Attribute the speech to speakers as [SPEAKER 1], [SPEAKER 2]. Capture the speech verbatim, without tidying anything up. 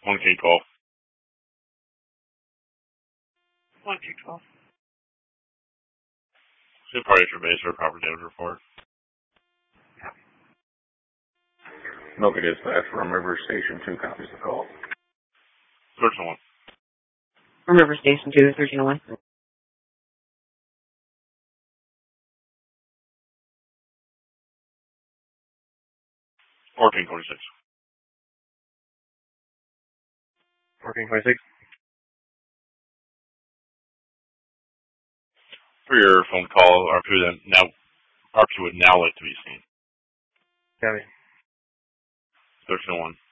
[SPEAKER 1] one K twelve.
[SPEAKER 2] one K twelve.
[SPEAKER 1] Should party for base or proper damage report.
[SPEAKER 3] Milky Dispatch from River Station two copies the call.
[SPEAKER 1] thirteen one.
[SPEAKER 2] From River Station two, thirteen oh one.
[SPEAKER 1] fourteen twenty-six.
[SPEAKER 4] fourteen twenty-six.
[SPEAKER 1] For your phone call, R P then now R P would now like to be seen.
[SPEAKER 4] Copy.
[SPEAKER 1] thirteen oh one.